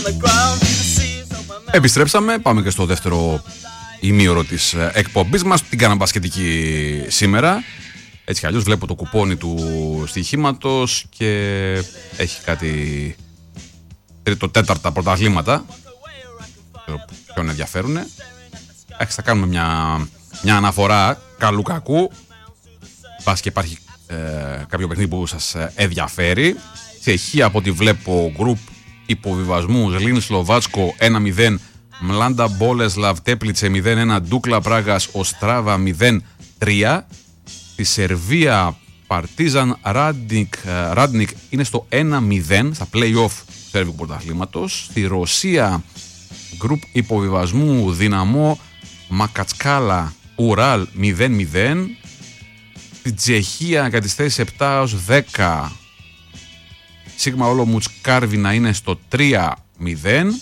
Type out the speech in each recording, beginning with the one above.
Επιστρέψαμε, πάμε και στο δεύτερο ημίωρο της εκπομπής μας. Την κάναμε μπασκετική σήμερα. Έτσι κι αλλιώς βλέπω το κουπόνι του στοιχήματος και έχει κάτι τρίτο-τέταρτα πρωταθλήματα. Ποιον ενδιαφέρουν. Θα κάνουμε μια αναφορά καλού κακού. Πας και υπάρχει κάποιο παιχνίδι που σας ενδιαφέρει. Τσεχία, από ό,τι βλέπω, γκρουπ υποβιβασμού, Ζλίν Σλοβάτσκο 1-0, Μλάντα Μπόλεσλαβ Τέπλιτσε 0-1, Ντούκλα Πράγας Οστράβα 0-3. Στη Σερβία Παρτίζαν Ράντνικ είναι στο 1-0 στα play-off του Σέρβικου πρωταθλήματος. Στη Ρωσία γκρουπ υποβιβασμού Δυναμό Μακατσκάλα Ουράλ 0-0. Στη Τσεχία για τις θέσεις 7-10 Σίγμα Όλομουτς Κάρβινα είναι στο 3-0.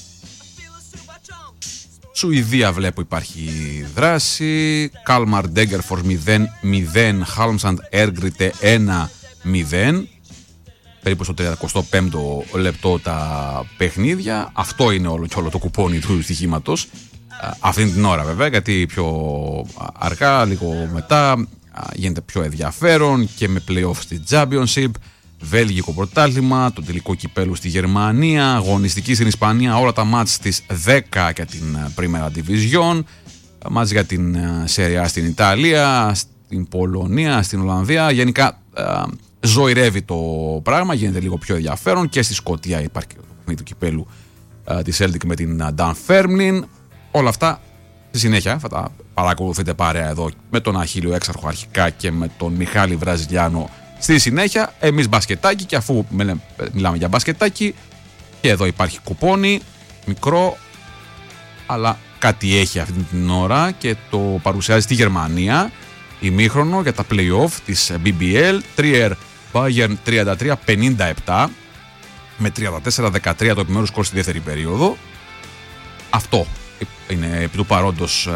Σουηδία βλέπω υπάρχει δράση. Κάλμαρ Ντέγκερφορς 0-0. Χάλμσαντ Έργριτε 1-0. Περίπου στο 35ο λεπτό τα παιχνίδια. Αυτό είναι όλο και όλο το κουπόνι του στοιχήματος. Αυτή την ώρα βέβαια, γιατί πιο αργά, λίγο μετά, γίνεται πιο ενδιαφέρον και με play-off στη Championship. Βέλγικο πρωτάθλημα, το τελικό κυπέλου στη Γερμανία, αγωνιστική στην Ισπανία, όλα τα μάτς στις 10 για την Primera Division, μάτς για την Serie A στην Ιταλία, στην Πολωνία, στην Ολλανδία. Γενικά ζωηρεύει το πράγμα, γίνεται λίγο πιο ενδιαφέρον και στη Σκωτία υπάρχει το παιχνίδι του κυπέλου της Celtic με την Dunfermline. Όλα αυτά στη συνέχεια θα τα παρακολουθείτε παρέα εδώ με τον Αχίλιο Έξαρχο αρχικά και με τον Μιχάλη Βραζιλιάνο στη συνέχεια. Εμείς μπασκετάκι, και αφού μιλάμε για μπασκετάκι, και εδώ υπάρχει κουπόνι μικρό, αλλά κάτι έχει αυτή την ώρα και το παρουσιάζει στη Γερμανία, ημίχρονο για τα play-off της BBL. Trier Bayern 33-57 με 34-13 το επιμέρους σκορ στη δεύτερη περίοδο. Αυτό είναι επί του παρόντος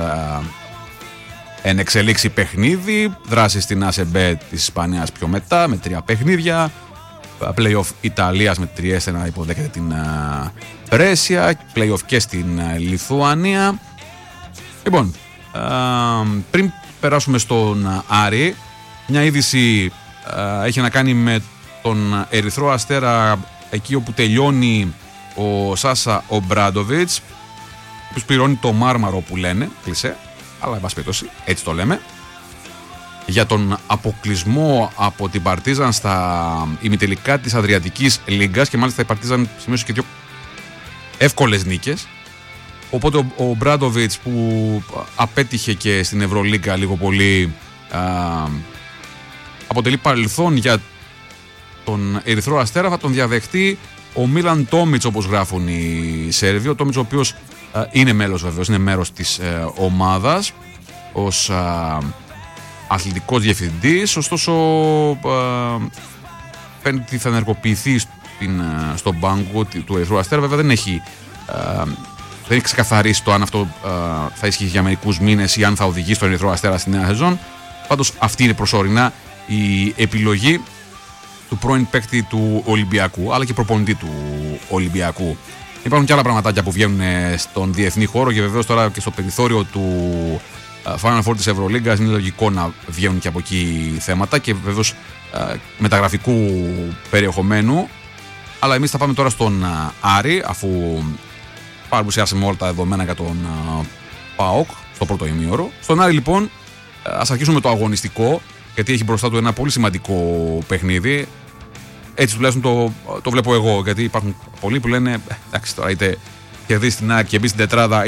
εν εξελίξει παιχνίδι. Δράση στην ΑΣΕΜΠΕ της Ισπανίας πιο μετά με 3 παιχνίδια. Play-off Ιταλίας με 3-1 να υποδέχεται την Πρέσια. Play-off και στην Λιθουανία. Λοιπόν, πριν περάσουμε στον Άρη, μια είδηση έχει να κάνει με τον Ερυθρό Αστέρα, εκεί όπου τελειώνει ο Σάσα Ομπράντοβιτς, που πληρώνει το μάρμαρο που λένε, κλισέ, αλλά εν πάση περιπτώσει έτσι το λέμε, για τον αποκλεισμό από την Παρτίζαν στα ημιτελικά της Αδριατικής Λίγκας, και μάλιστα η Παρτίζαν σημείωσε και 2 εύκολες νίκες. Οπότε ο Μπράντοβιτς, που απέτυχε και στην Ευρωλίγκα λίγο πολύ, αποτελεί παρελθόν για τον Ερυθρό Αστέρα. Θα τον διαδεχτεί ο Μίλαν Τόμιτς, όπως γράφουν οι Σέρβοι. Ο Τόμιτς, ο οποίος είναι μέλος βεβαίως, είναι μέρος της ομάδας ως αθλητικός διευθυντής. Ωστόσο φαίνεται ότι θα ενεργοποιηθεί στον πάγκο του Ερυθρού Αστέρα. Βέβαια δεν έχει ξεκαθαρίσει το αν αυτό θα ισχύει για μερικούς μήνες ή αν θα οδηγήσει τον Ερυθρό Αστέρα στη νέα σεζόν. Πάντως αυτή είναι προσωρινά η επιλογή του πρώην παίκτη του Ολυμπιακού, αλλά και προπονητή του Ολυμπιακού. Υπάρχουν και άλλα πραγματάκια που βγαίνουν στον διεθνή χώρο, και βεβαίως τώρα και στο περιθώριο του Final Four της Ευρωλίγκας είναι λογικό να βγαίνουν και από εκεί θέματα, και βεβαίως μεταγραφικού περιεχομένου. Αλλά εμείς θα πάμε τώρα στον Άρη, αφού παρουσιάσαμε όλα τα δεδομένα για τον ΠΑΟΚ στο πρώτο ημίωρο. Στον Άρη λοιπόν ας αρχίσουμε με το αγωνιστικό, γιατί έχει μπροστά του ένα πολύ σημαντικό παιχνίδι. Έτσι τουλάχιστον το βλέπω εγώ, γιατί υπάρχουν πολλοί που λένε εντάξει, τώρα είτε κερδίσει την ΑΕΚ και μπει στην τετράδα,